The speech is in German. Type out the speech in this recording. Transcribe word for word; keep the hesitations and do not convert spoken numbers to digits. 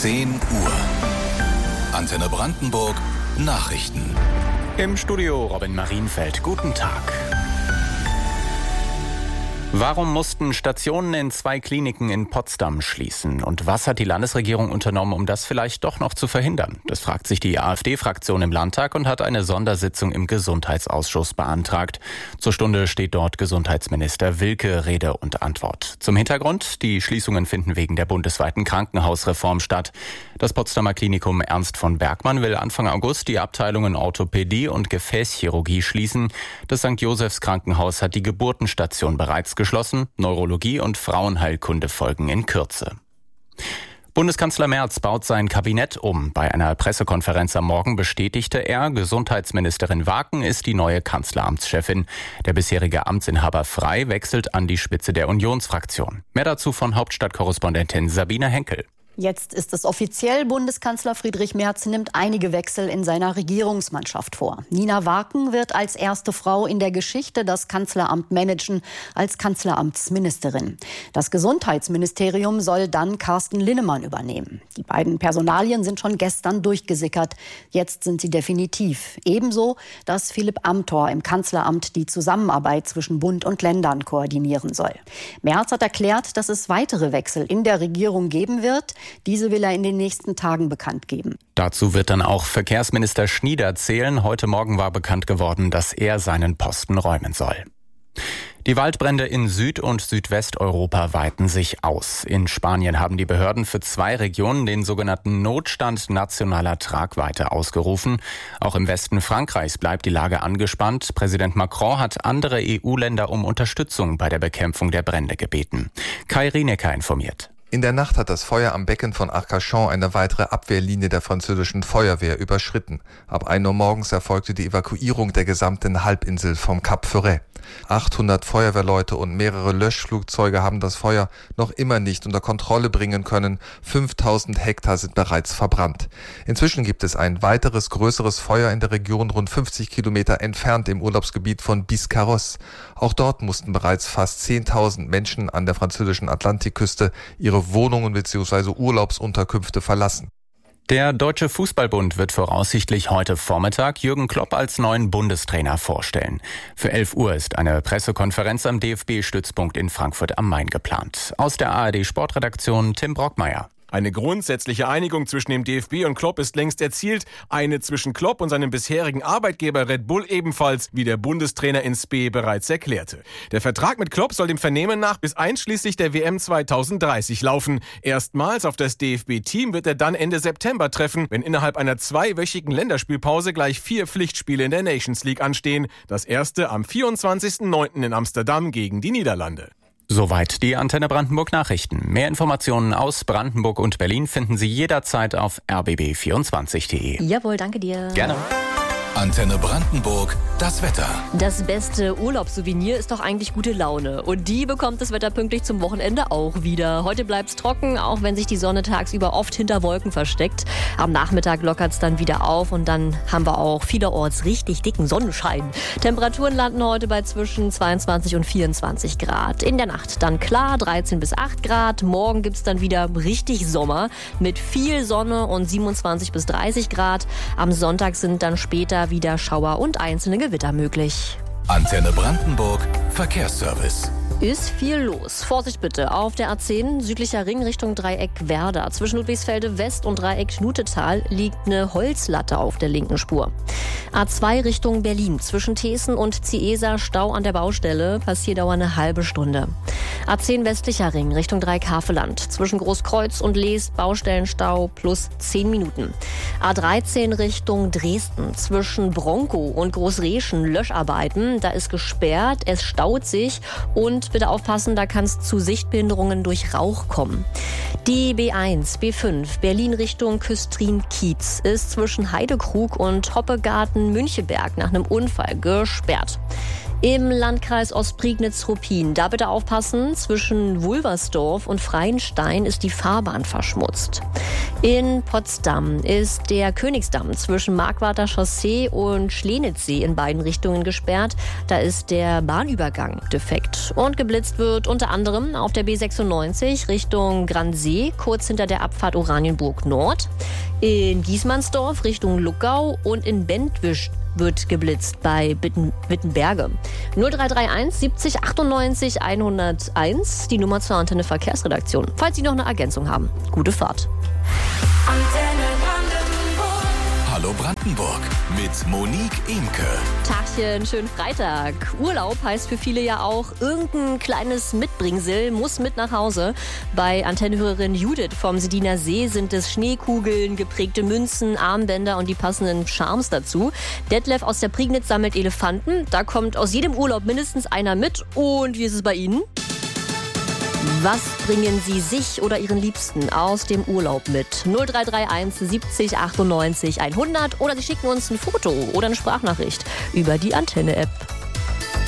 zehn Uhr. Antenne Brandenburg Nachrichten. Im Studio Robin Marienfeld. Guten Tag. Warum mussten Stationen in zwei Kliniken in Potsdam schließen? Und was hat die Landesregierung unternommen, um das vielleicht doch noch zu verhindern? Das fragt sich die AfD-Fraktion im Landtag und hat eine Sondersitzung im Gesundheitsausschuss beantragt. Zur Stunde steht dort Gesundheitsminister Wilke Rede und Antwort. Zum Hintergrund: Die Schließungen finden wegen der bundesweiten Krankenhausreform statt. Das Potsdamer Klinikum Ernst von Bergmann will Anfang August die Abteilungen Orthopädie und Gefäßchirurgie schließen. Das Sankt Josephs Krankenhaus hat die Geburtenstation bereits geschlossen. Neurologie und Frauenheilkunde folgen in Kürze. Bundeskanzler Merz baut sein Kabinett um. Bei einer Pressekonferenz am Morgen bestätigte er, Gesundheitsministerin Waken ist die neue Kanzleramtschefin. Der bisherige Amtsinhaber Frey wechselt an die Spitze der Unionsfraktion. Mehr dazu von Hauptstadtkorrespondentin Sabine Henkel. Jetzt ist es offiziell. Bundeskanzler Friedrich Merz nimmt einige Wechsel in seiner Regierungsmannschaft vor. Nina Waken wird als erste Frau in der Geschichte das Kanzleramt managen, als Kanzleramtsministerin. Das Gesundheitsministerium soll dann Carsten Linnemann übernehmen. Die beiden Personalien sind schon gestern durchgesickert. Jetzt sind sie definitiv. Ebenso, dass Philipp Amthor im Kanzleramt die Zusammenarbeit zwischen Bund und Ländern koordinieren soll. Merz hat erklärt, dass es weitere Wechsel in der Regierung geben wird. Diese will er in den nächsten Tagen bekannt geben. Dazu wird dann auch Verkehrsminister Schnieder zählen. Heute Morgen war bekannt geworden, dass er seinen Posten räumen soll. Die Waldbrände in Süd- und Südwesteuropa weiten sich aus. In Spanien haben die Behörden für zwei Regionen den sogenannten Notstand nationaler Tragweite ausgerufen. Auch im Westen Frankreichs bleibt die Lage angespannt. Präsident Macron hat andere E U-Länder um Unterstützung bei der Bekämpfung der Brände gebeten. Kai Rienecker informiert. In der Nacht hat das Feuer am Becken von Arcachon eine weitere Abwehrlinie der französischen Feuerwehr überschritten. Ab ein Uhr morgens erfolgte die Evakuierung der gesamten Halbinsel vom Cap Ferret. achthundert Feuerwehrleute und mehrere Löschflugzeuge haben das Feuer noch immer nicht unter Kontrolle bringen können. fünftausend Hektar sind bereits verbrannt. Inzwischen gibt es ein weiteres größeres Feuer in der Region rund fünfzig Kilometer entfernt im Urlaubsgebiet von Biscarrosse. Auch dort mussten bereits fast zehntausend Menschen an der französischen Atlantikküste ihre Wohnungen bzw. Urlaubsunterkünfte verlassen. Der Deutsche Fußballbund wird voraussichtlich heute Vormittag Jürgen Klopp als neuen Bundestrainer vorstellen. Für elf Uhr ist eine Pressekonferenz am D F B-Stützpunkt in Frankfurt am Main geplant. Aus der A R D-Sportredaktion Tim Brockmeier. Eine grundsätzliche Einigung zwischen dem D F B und Klopp ist längst erzielt. Eine zwischen Klopp und seinem bisherigen Arbeitgeber Red Bull ebenfalls, wie der Bundestrainer in Spee bereits erklärte. Der Vertrag mit Klopp soll dem Vernehmen nach bis einschließlich der W M zweitausenddreißig laufen. Erstmals auf das D F B-Team wird er dann Ende September treffen, wenn innerhalb einer zweiwöchigen Länderspielpause gleich vier Pflichtspiele in der Nations League anstehen. Das erste am vierundzwanzigsten neunten in Amsterdam gegen die Niederlande. Soweit die Antenne Brandenburg Nachrichten. Mehr Informationen aus Brandenburg und Berlin finden Sie jederzeit auf r b b vierundzwanzig punkt d e. Jawohl, danke dir. Gerne. Antenne Brandenburg, das Wetter. Das beste Urlaubssouvenir ist doch eigentlich gute Laune. Und die bekommt das Wetter pünktlich zum Wochenende auch wieder. Heute bleibt es trocken, auch wenn sich die Sonne tagsüber oft hinter Wolken versteckt. Am Nachmittag lockert es dann wieder auf und dann haben wir auch vielerorts richtig dicken Sonnenschein. Temperaturen landen heute bei zwischen zweiundzwanzig und vierundzwanzig Grad. In der Nacht dann klar, dreizehn bis acht Grad. Morgen gibt es dann wieder richtig Sommer mit viel Sonne und siebenundzwanzig bis dreißig Grad. Am Sonntag sind dann später wieder Schauer und einzelne Gewitter möglich. Antenne Brandenburg, Verkehrsservice. Ist viel los. Vorsicht bitte. Auf der A zehn südlicher Ring Richtung Dreieck Werder. Zwischen Ludwigsfelde West und Dreieck Schnutetal liegt eine Holzlatte auf der linken Spur. A zwei Richtung Berlin. Zwischen Thesen und Ciesa Stau an der Baustelle. Passierdauer eine halbe Stunde. A zehn westlicher Ring Richtung Dreieck Haveland. Zwischen Großkreuz und Leest Baustellenstau plus zehn Minuten. A dreizehn Richtung Dresden. Zwischen Bronkow und Großreschen Löscharbeiten. Da ist gesperrt, es staut sich und bitte aufpassen, da kann es zu Sichtbehinderungen durch Rauch kommen. Die B eins, B fünf, Berlin Richtung Küstrin-Kiez ist zwischen Heidekrug und Hoppegarten-Müncheberg nach einem Unfall gesperrt. Im Landkreis Ostprignitz-Ruppin, da bitte aufpassen, zwischen Wulversdorf und Freienstein ist die Fahrbahn verschmutzt. In Potsdam ist der Königsdamm zwischen Markwarter Chaussee und Schlenitzsee in beiden Richtungen gesperrt. Da ist der Bahnübergang defekt. Und geblitzt wird unter anderem auf der B sechsundneunzig Richtung Gransee, kurz hinter der Abfahrt Oranienburg Nord. In Giesmannsdorf Richtung Luckau und in Bentwisch wird geblitzt bei Bitten, Wittenberge. null drei drei eins siebzig achtundneunzig hunderteins, die Nummer zur Antenne Verkehrsredaktion. Falls Sie noch eine Ergänzung haben, gute Fahrt. Antenne Brandenburg. Hallo Brandenburg mit Monique Imke. Tagchen, schönen Freitag. Urlaub heißt für viele ja auch irgendein kleines Mitbringsel, muss mit nach Hause. Bei Antennehörerin Judith vom Sediner See sind es Schneekugeln, geprägte Münzen, Armbänder und die passenden Charmes dazu. Detlef aus der Prignitz sammelt Elefanten. Da kommt aus jedem Urlaub mindestens einer mit. Und wie ist es bei Ihnen? Was bringen Sie sich oder Ihren Liebsten aus dem Urlaub mit? null drei drei eins siebzig achtundneunzig hundert oder Sie schicken uns ein Foto oder eine Sprachnachricht über die Antenne-App.